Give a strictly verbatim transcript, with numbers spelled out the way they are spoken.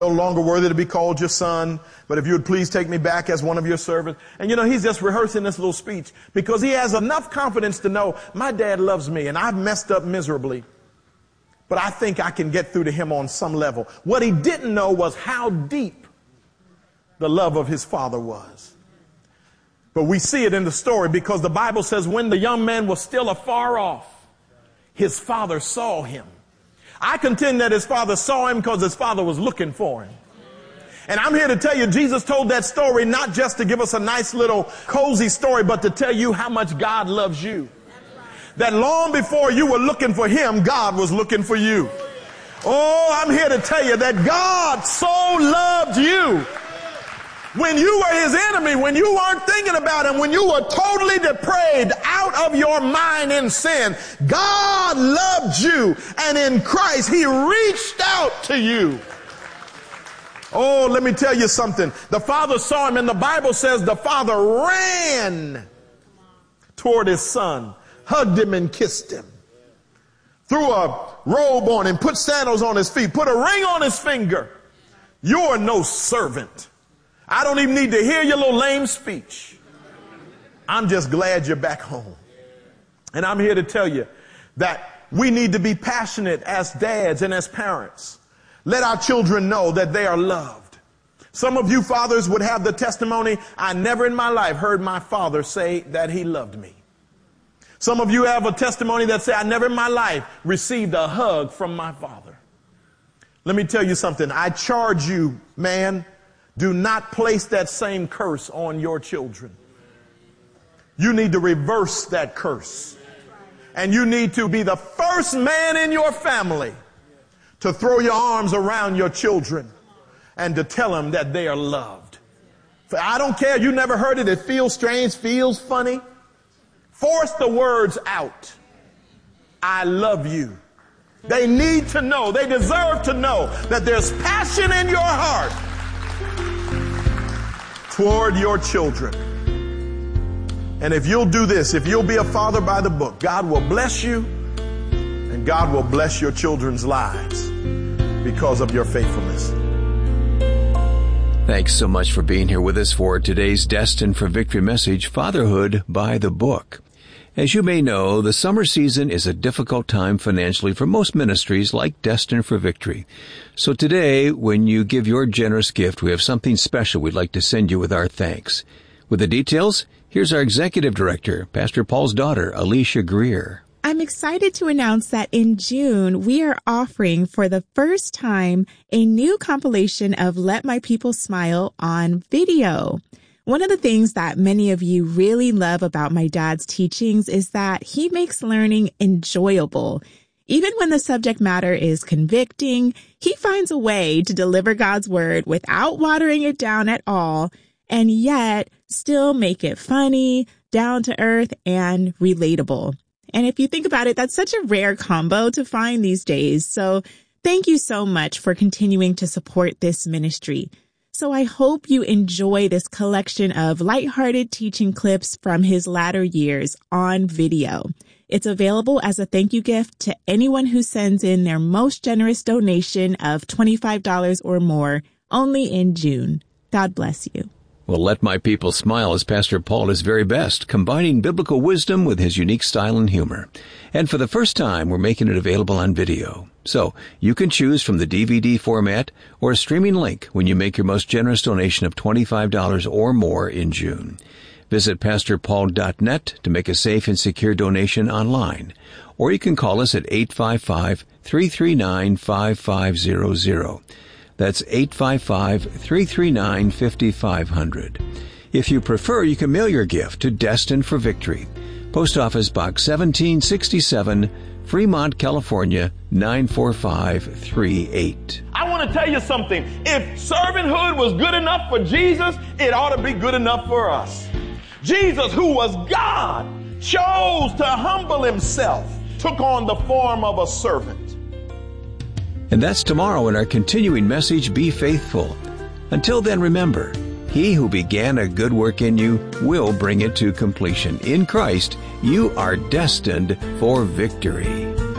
No longer worthy to be called your son, but if you would please take me back as one of your servants. And you know, he's just rehearsing this little speech because he has enough confidence to know my dad loves me and I've messed up miserably, but I think I can get through to him on some level. What he didn't know was how deep the love of his father was. But we see it in the story because the Bible says when the young man was still afar off, his father saw him. I contend that his father saw him because his father was looking for him. And I'm here to tell you, Jesus told that story not just to give us a nice little cozy story, but to tell you how much God loves you. That long before you were looking for him, God was looking for you. Oh, I'm here to tell you that God so loved you. When you were his enemy, when you weren't thinking about him, when you were totally depraved out of your mind in sin, God loved you, and in Christ he reached out to you. Oh, let me tell you something. The father saw him, and the Bible says the father ran toward his son, hugged him and kissed him, threw a robe on him, put sandals on his feet, put a ring on his finger. You're no servant. I don't even need to hear your little lame speech. I'm just glad you're back home. And I'm here to tell you that we need to be passionate as dads and as parents. Let our children know that they are loved. Some of you fathers would have the testimony, I never in my life heard my father say that he loved me. Some of you have a testimony that say, I never in my life received a hug from my father. Let me tell you something. I charge you, man, do not place that same curse on your children. You need to reverse that curse. And you need to be the first man in your family to throw your arms around your children and to tell them that they are loved. I don't care. You never heard it. It feels strange, feels funny. Force the words out. I love you. They need to know, they deserve to know that there's passion in your heart toward your children. And if you'll do this, if you'll be a father by the book, God will bless you and God will bless your children's lives because of your faithfulness. Thanks so much for being here with us for today's Destined for Victory message, Fatherhood by the Book. As you may know, the summer season is a difficult time financially for most ministries like Destined for Victory. So today, when you give your generous gift, we have something special we'd like to send you with our thanks. With the details, here's our Executive Director, Pastor Paul's daughter, Alicia Greer. I'm excited to announce that in June, we are offering for the first time a new compilation of Let My People Smile on video. One of the things that many of you really love about my dad's teachings is that he makes learning enjoyable. Even when the subject matter is convicting, he finds a way to deliver God's word without watering it down at all, and yet still make it funny, down to earth, and relatable. And if you think about it, that's such a rare combo to find these days. So thank you so much for continuing to support this ministry. So I hope you enjoy this collection of lighthearted teaching clips from his latter years on video. It's available as a thank you gift to anyone who sends in their most generous donation of twenty-five dollars or more, only in June. God bless you. Well, Let My People Smile is Pastor Paul at his very best, combining biblical wisdom with his unique style and humor. And for the first time, we're making it available on video. So you can choose from the D V D format or a streaming link when you make your most generous donation of twenty-five dollars or more in June. Visit pastor paul dot net to make a safe and secure donation online. Or you can call us at eight five five, three three nine, five five zero zero. That's eight five five, three three nine, five five zero zero. If you prefer, you can mail your gift to Destined for Victory, Post Office Box seventeen sixty-seven, Fremont, California, nine four five three eight. I want to tell you something. If servanthood was good enough for Jesus, it ought to be good enough for us. Jesus, who was God, chose to humble himself, took on the form of a servant. And that's tomorrow in our continuing message, Be Faithful. Until then, remember, he who began a good work in you will bring it to completion. In Christ, you are destined for victory.